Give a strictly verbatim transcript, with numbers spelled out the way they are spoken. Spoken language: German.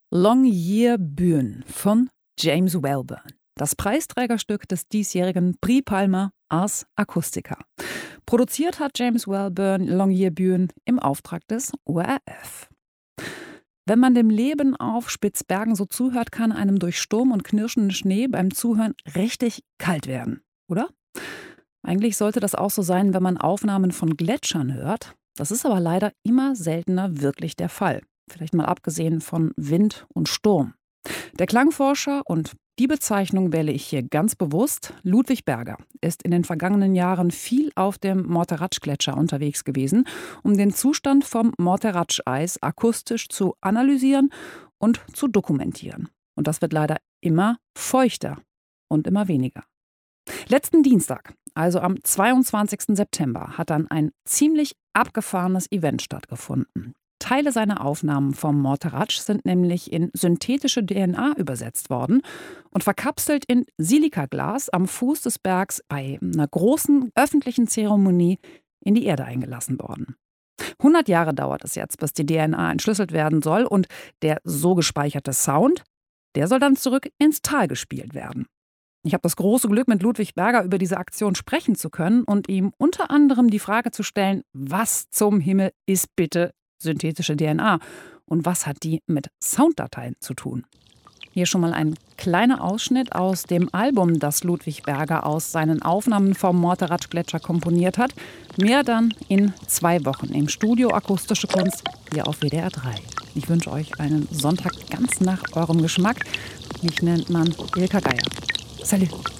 Longyearbyen von James Wellborn. Das Preisträgerstück des diesjährigen Prix Palma Ars Acustica. Produziert hat James Wellborn Longyearbyen im Auftrag des O R F. Wenn man dem Leben auf Spitzbergen so zuhört, kann einem durch Sturm und knirschenden Schnee beim Zuhören richtig kalt werden, oder? Eigentlich sollte das auch so sein, wenn man Aufnahmen von Gletschern hört. Das ist aber leider immer seltener wirklich der Fall. Vielleicht mal abgesehen von Wind und Sturm. Der Klangforscher, und die Bezeichnung wähle ich hier ganz bewusst, Ludwig Berger, ist in den vergangenen Jahren viel auf dem Morteratsch-Gletscher unterwegs gewesen, um den Zustand vom Morteratsch-Eis akustisch zu analysieren und zu dokumentieren. Und das wird leider immer feuchter und immer weniger. Letzten Dienstag, also am zweiundzwanzigsten September, hat dann ein ziemlich abgefahrenes Event stattgefunden. Teile seiner Aufnahmen vom Morteratsch sind nämlich in synthetische D N A übersetzt worden und verkapselt in Silikaglas am Fuß des Bergs bei einer großen öffentlichen Zeremonie in die Erde eingelassen worden. hundert Jahre dauert es jetzt, bis die D N A entschlüsselt werden soll, und der so gespeicherte Sound, der soll dann zurück ins Tal gespielt werden. Ich habe das große Glück, mit Ludwig Berger über diese Aktion sprechen zu können und ihm unter anderem die Frage zu stellen, was zum Himmel ist bitte synthetische D N A und was hat die mit Sounddateien zu tun? Hier schon mal ein kleiner Ausschnitt aus dem Album, das Ludwig Berger aus seinen Aufnahmen vom Morteratsch-Gletscher komponiert hat. Mehr dann in zwei Wochen im Studio Akustische Kunst hier auf W D R drei. Ich wünsche euch einen Sonntag ganz nach eurem Geschmack. Mich nennt man Ilka Geier. Salut!